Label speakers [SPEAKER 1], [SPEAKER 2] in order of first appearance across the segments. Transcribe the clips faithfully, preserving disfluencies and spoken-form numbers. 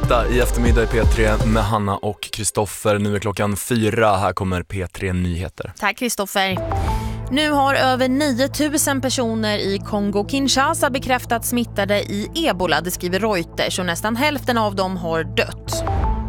[SPEAKER 1] åtta i eftermiddag i P tre med Hanna och Kristoffer. Nu är klockan fyra. Här kommer P tre Nyheter.
[SPEAKER 2] Tack Kristoffer. Nu har över nio tusen personer i Kongo-Kinshasa bekräftat smittade i ebola, det skriver Reuters, och nästan hälften av dem har dött.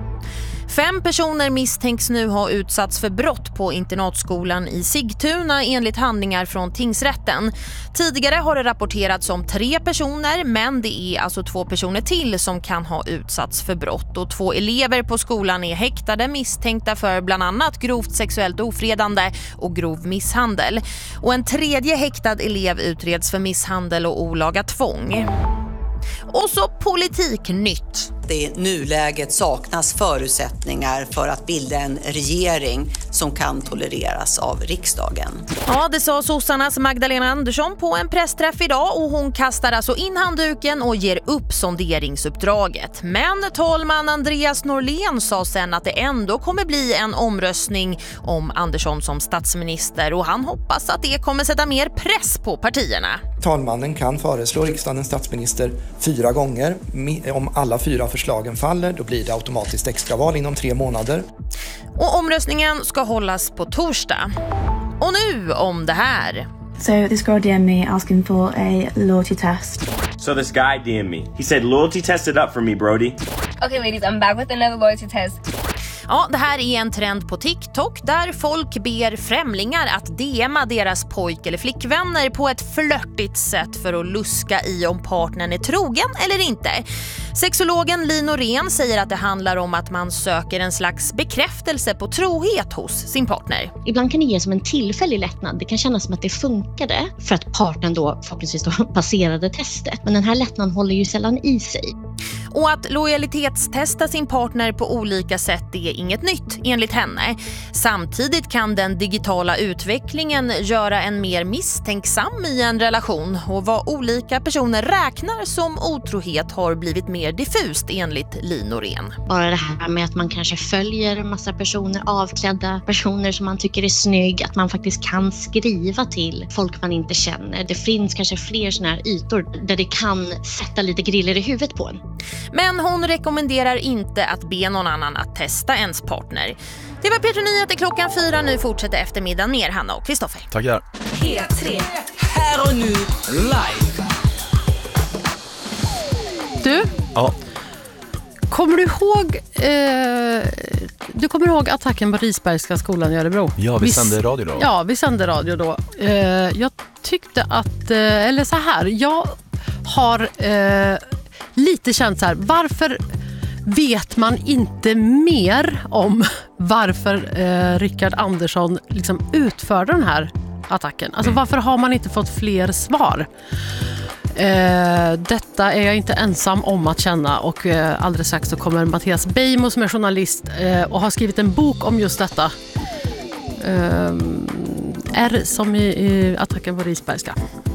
[SPEAKER 2] Fem personer misstänks nu ha utsatts för brott på internatskolan i Sigtuna enligt handlingar från tingsrätten. Tidigare har det rapporterats om tre personer, men det är alltså två personer till som kan ha utsatts för brott. Och två elever på skolan är häktade misstänkta för bland annat grovt sexuellt ofredande och grov misshandel. Och en tredje häktad elev utreds för misshandel och olaga tvång. Och så politiknytt.
[SPEAKER 3] Det i nuläget saknas förutsättningar för att bilda en regering som kan tolereras av riksdagen.
[SPEAKER 2] Ja, det sa sossarnas Magdalena Andersson på en pressträff idag, och hon kastar alltså in handduken och ger upp sonderingsuppdraget. Men talman Andreas Norlén sa sen att det ändå kommer bli en omröstning om Andersson som statsminister, och han hoppas att det kommer sätta mer press på partierna.
[SPEAKER 4] Talmannen kan föreslå riksdagens statsminister fyra gånger. Om alla fyra förslagen faller, då blir det automatiskt extraval inom tre månader.
[SPEAKER 2] Och omröstningen ska hållas på torsdag. Och nu om det här.
[SPEAKER 5] So this girl D M'd me asking for a loyalty test.
[SPEAKER 6] So this guy D M'd me. He said loyalty test it up for me, Brody.
[SPEAKER 7] Okay, ladies, I'm back with another loyalty test.
[SPEAKER 2] Ja, det här är en trend på TikTok där folk ber främlingar att D M:a deras pojk- eller flickvänner på ett flörtigt sätt för att luska i om partnern är trogen eller inte. Sexologen Li Norén säger att det handlar om att man söker en slags bekräftelse på trohet hos sin partner.
[SPEAKER 8] Ibland kan det ge som en tillfällig lättnad. Det kan kännas som att det funkade för att partnern då förhoppningsvis då passerade testet. Men den här lättnaden håller ju sällan i sig.
[SPEAKER 2] Och att lojalitetstesta sin partner på olika sätt är inget nytt enligt henne. Samtidigt kan den digitala utvecklingen göra en mer misstänksam i en relation, och vad olika personer räknar som otrohet har blivit mer diffust enligt Li Norén.
[SPEAKER 8] Bara det här med att man kanske följer en massa personer, avklädda personer som man tycker är snygg, att man faktiskt kan skriva till folk man inte känner. Det finns kanske fler såna här ytor där det kan sätta lite griller i huvudet på en.
[SPEAKER 2] Men hon rekommenderar inte att be någon annan att testa ens partner. Det var P tre Nyheter klockan fyra. Nu fortsätter eftermiddagen ner Hanna och Kristoffer.
[SPEAKER 1] Tackar.
[SPEAKER 3] P tre. Här och nu, live.
[SPEAKER 9] Du?
[SPEAKER 1] Ja.
[SPEAKER 9] Kommer du ihåg eh, du kommer ihåg attacken på Risbergska skolan i Örebro?
[SPEAKER 1] Ja, vi, vi sände radio då.
[SPEAKER 9] Ja, vi sände radio då. Eh, jag tyckte att, eh, eller så här, jag har eh, lite känt så här, varför vet man inte mer om varför eh, Rickard Andersson liksom utförde den här attacken? Alltså varför har man inte fått fler svar? Eh, detta är jag inte ensam om att känna, och eh, alldeles strax så kommer Mattias Beijmo som är journalist eh, och har skrivit en bok om just detta. Eh, är som i, i attacken på Risbergska.